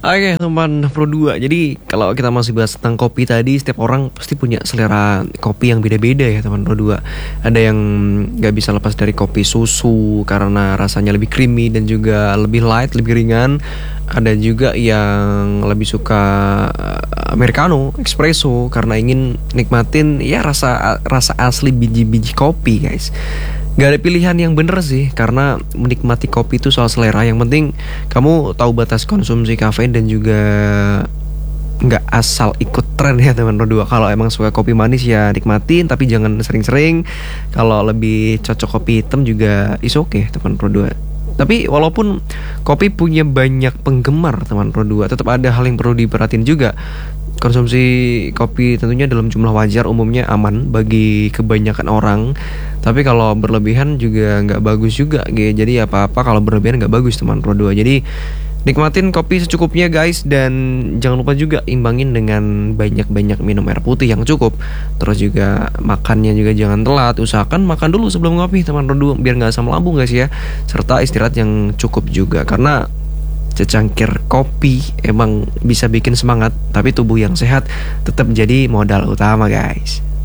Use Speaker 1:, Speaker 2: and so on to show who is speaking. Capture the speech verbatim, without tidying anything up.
Speaker 1: Oke teman Pro dua. Jadi kalau kita masih bahas tentang kopi tadi, setiap orang pasti punya selera kopi yang beda-beda ya teman Pro dua. Ada yang gak bisa lepas dari kopi susu karena rasanya lebih creamy dan juga lebih light, lebih ringan. Ada juga yang lebih suka eh, americano, espresso karena ingin nikmatin ya rasa rasa asli biji-biji kopi, guys. Gak ada pilihan yang bener sih, karena menikmati kopi itu soal selera. Yang penting kamu tahu batas konsumsi kafein dan juga nggak asal ikut tren ya teman dua. Kalau emang suka kopi manis ya nikmatin, tapi jangan sering-sering. Kalau lebih cocok kopi hitam juga is oke teman dua. Tapi walaupun kopi punya banyak penggemar teman dua, tetap ada hal yang perlu diperhatiin juga. Konsumsi kopi tentunya dalam jumlah wajar umumnya aman bagi kebanyakan orang. Tapi kalau berlebihan juga nggak bagus juga gitu. Jadi apa-apa kalau berlebihan nggak bagus teman Pro dua. Jadi nikmatin kopi secukupnya guys. Dan jangan lupa juga imbangin dengan banyak-banyak minum air putih yang cukup. Terus juga makannya juga jangan telat. Usahakan makan dulu sebelum ngopi teman Pro dua, biar nggak asam lambung guys ya. Serta istirahat yang cukup juga, karena secangkir kopi emang bisa bikin semangat, tapi tubuh yang sehat tetap jadi modal utama guys.